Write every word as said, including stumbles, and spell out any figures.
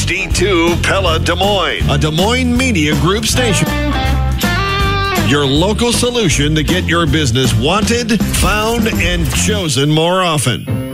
H D two Pella Des Moines, a Des Moines Media Group station. Your local solution to get your business wanted, found, and chosen more often.